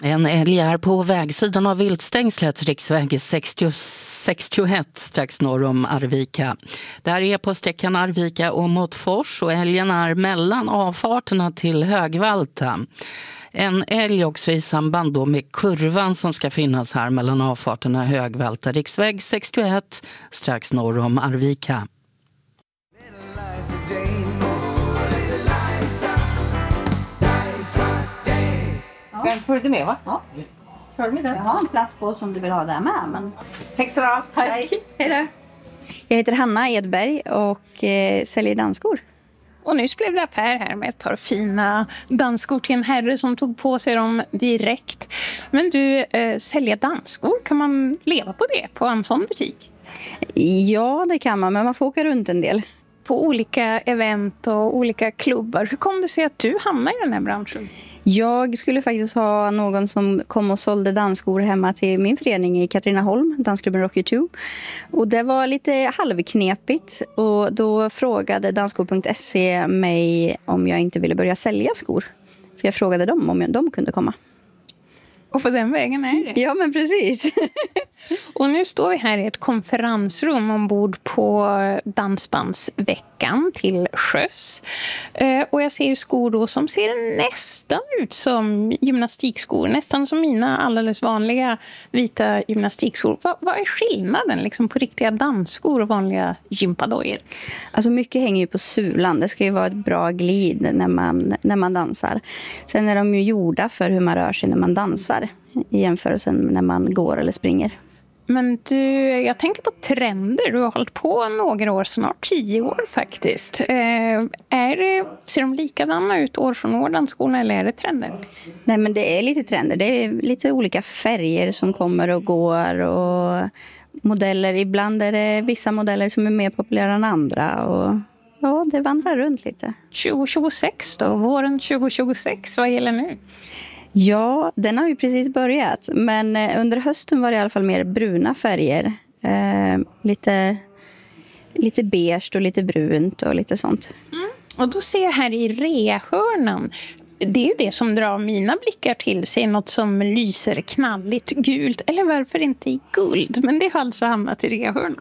En älg är på vägsidan av viltstängslet riksväg 61 strax norr om Arvika. Där är på sträckan Arvika och Måttfors och älgen är mellan avfarterna till Högvalta. En älg också i samband då med kurvan som ska finnas här mellan avfarterna Högvalta, riksväg 61 strax norr om Arvika. Den följde med, va? Ja. Följ med den. Jag har en plats på som du vill ha där med. Men... Tack så bra. Hej då. Jag heter Hanna Edberg och säljer dansskor. Och nyss blev det affär här med ett par fina dansskor till en herre som tog på sig dem direkt. Men du, säljer dansskor, kan man leva på det på en sån butik? Ja, det kan man, men man får åka runt en del. På olika event och olika klubbar. Hur kom det sig att du hamnade i den här branschen? Jag skulle faktiskt ha någon som kom och sålde dansskor hemma till min förening i Katrineholm, dansklubben Rocky 2. Och det var lite halvknepigt och då frågade dansskor.se mig om jag inte ville börja sälja skor. För jag frågade dem om de kunde komma. Och på den vägen är det. Ja, men precis. Och nu står vi här i ett konferensrum ombord på Dansbandsveckan till sjöss. Och jag ser ju skor då som ser nästan ut som gymnastikskor. Nästan som mina alldeles vanliga vita gymnastikskor. Vad är skillnaden liksom på riktiga dansskor och vanliga gympadojor? Alltså mycket hänger ju på sulan. Det ska ju vara ett bra glid när man dansar. Sen är de ju gjorda för hur man rör sig när man dansar. I jämförelse när man går eller springer. Men du, jag tänker på trender. Du har hållit på några år, snart 10 år faktiskt. Ser de likadana ut år från år, dansskorna, eller är det trender? Nej, men det är lite trender. Det är lite olika färger som kommer och går och modeller. Ibland är det vissa modeller som är mer populära än andra och ja, det vandrar runt lite. 2026 då, våren 2026, vad gäller nu? Ja, den har ju precis börjat. Men under hösten var det i alla fall mer bruna färger. Lite beige och lite brunt och lite sånt. Mm. Och då ser jag här i rehörnan. Det är ju det som drar mina blickar till sig. Något som lyser knalligt gult. Eller varför inte i guld. Men det har alltså hamnat i rehörnan.